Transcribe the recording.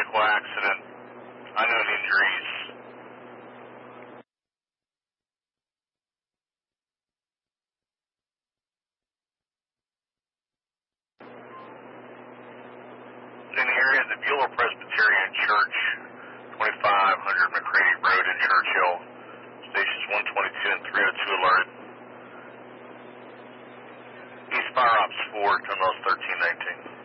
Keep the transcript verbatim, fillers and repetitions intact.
vehicle accident. Unknown injuries. In the area of the Beulah Presbyterian Church, twenty-five hundred McCready Road in Churchill. Stations one twenty-two and three oh two alerted. East Fire Ops four, terminals thirteen nineteen.